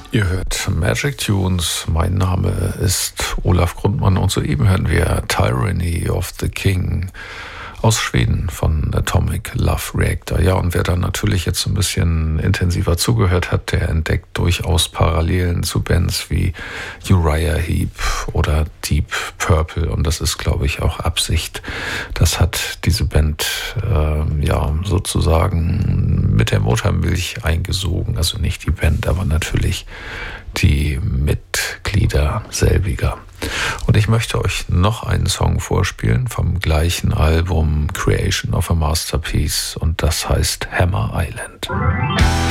Ihr hört Magic Tunes. Mein Name ist Olaf Grundmann und soeben hören wir Tyranny of the King aus Schweden von Atomic Love Reactor. Ja, und wer da natürlich jetzt ein bisschen intensiver zugehört hat, der entdeckt durchaus Parallelen zu Bands wie Uriah Heep oder Deep Purple. Und das ist, glaube ich, auch Absicht. Das hat diese Band sozusagen mit der Muttermilch eingesogen. Also nicht die Band, aber natürlich die Mitglieder selbiger. Und ich möchte euch noch einen Song vorspielen vom gleichen Album Creation of a Masterpiece und das heißt Hammer Island.